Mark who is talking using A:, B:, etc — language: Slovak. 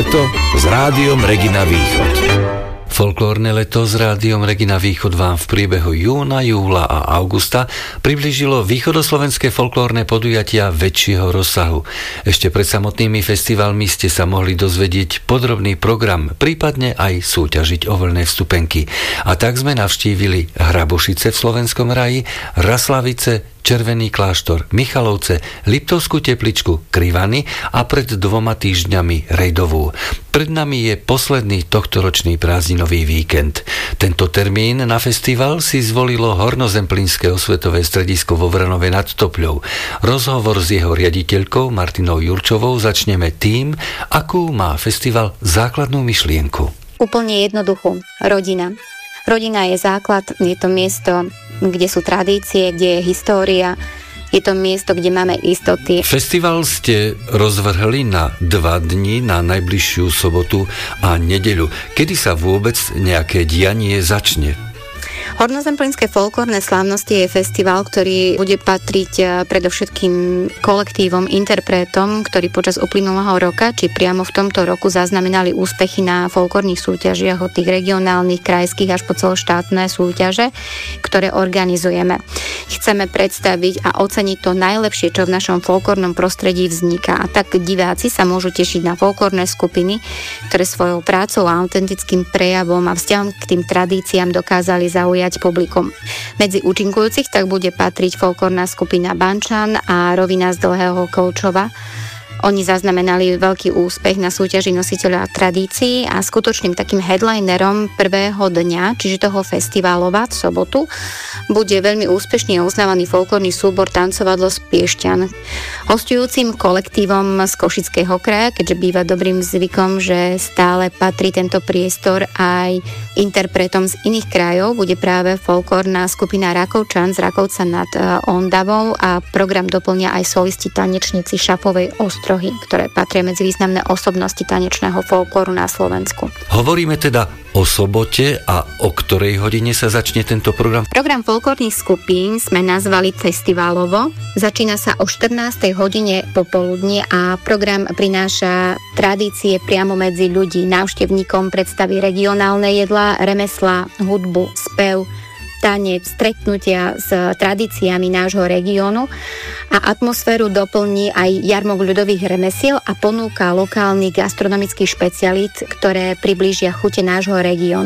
A: leto s Rádiom Regina Východ.
B: Folklórne leto s Rádiom Regina Východ vám v priebehu júna, júla a augusta priblížilo východoslovenské folklórne podujatia väčšieho rozsahu. Ešte pred samotnými festivalmi ste sa mohli dozvedieť podrobný program, prípadne aj súťažiť o voľné vstupenky. A tak sme navštívili Hrabošice v Slovenskom raji, Raslavice, Červený kláštor, Michalovce, Liptovskú Tepličku, Krivany a pred 2 týždňami Rejdovú. Pred nami je posledný tohtoročný prázdninový víkend. Tento termín na festival si zvolilo Hornozemplínske osvetové stredisko vo Vranove nad Topľou. Rozhovor s jeho riaditeľkou Martinou Jurčovou začneme tým, akú má festival základnú myšlienku.
C: Úplne jednoduchú. Rodina. Rodina je základ, je to miesto, kde sú tradície, kde je história, je to miesto, kde máme istoty.
B: Festival ste rozvrhli na 2 dni, na najbližšiu sobotu a nedeľu. Kedy sa vôbec nejaké dianie začne?
C: Hornozemplínske folklórne slávnosti je festival, ktorý bude patriť predovšetkým kolektívom, interpretom, ktorí počas uplynulého roka, či priamo v tomto roku zaznamenali úspechy na folklórnych súťažiach od tých regionálnych, krajských až po celoštátne súťaže, ktoré organizujeme. Chceme predstaviť a oceniť to najlepšie, čo v našom folklórnom prostredí vzniká. A tak diváci sa môžu tešiť na folklórne skupiny, ktoré svojou prácou a autentickým prejavom a vzťahom k tým tradíciám dokázali zaujať publikum. Medzi účinkujúcich tak bude patriť folklórna skupina Bančan a Rovina z Dlhého Kolčova. Oni zaznamenali veľký úspech na súťaži nositeľa tradícií a skutočným takým headlinerom prvého dňa, čiže toho festivalova v sobotu, bude veľmi úspešný a uznávaný folklórny súbor Tancovadlo z Piešťan. Hosťujúcim kolektívom z Košického kraja, keďže býva dobrým zvykom, že stále patrí tento priestor aj interpretom z iných krajov, bude práve folklórna skupina Rakovčan z Rakovca nad Ondavou a program doplňa aj solisti tanečníci Šafovej Ostrohy, ktoré patria medzi významné osobnosti tanečného folklóru na Slovensku.
B: Hovoríme teda o sobote a o ktorej hodine sa začne tento program?
C: Program folklórnych skupín sme nazvali festivalovo. Začína sa o 14. hodine popoludne a program prináša tradície priamo medzi ľudí, návštevníkom predstaví regionálne jedlá, remeslá, hudbu, spev, tanec, stretnutia s tradíciami nášho regiónu a atmosféru doplní aj jarmok ľudových remesiel a ponúka lokálnych gastronomických špecialít, ktoré priblížia chute nášho regiónu.